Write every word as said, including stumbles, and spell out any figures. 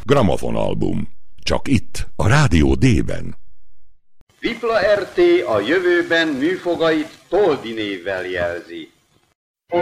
Gramofonalbum. Csak itt, a Rádió D-ben. Vipla er té a jövőben műfogait Toldi névvel jelzi.